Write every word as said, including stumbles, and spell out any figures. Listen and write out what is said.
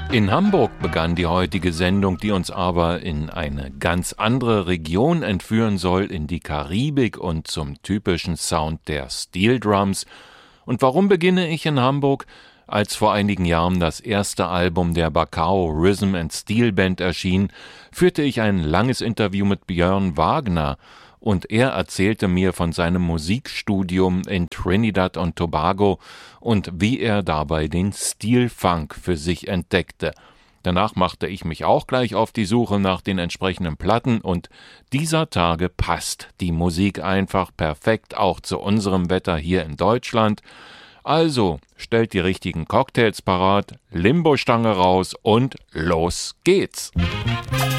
In Hamburg begann die heutige Sendung, die uns aber in eine ganz andere Region entführen soll, in die Karibik und zum typischen Sound der Steel Drums. Und warum beginne ich in Hamburg? Als vor einigen Jahren das erste Album der Bacao Rhythm and Steel Band erschien, führte ich ein langes Interview mit Björn Wagner und er erzählte mir von seinem Musikstudium in Trinidad und Tobago und wie er dabei den Steel Funk für sich entdeckte. Danach machte ich mich auch gleich auf die Suche nach den entsprechenden Platten und dieser Tage passt die Musik einfach perfekt auch zu unserem Wetter hier in Deutschland. Also stellt die richtigen Cocktails parat, Limbo-Stange raus und los geht's!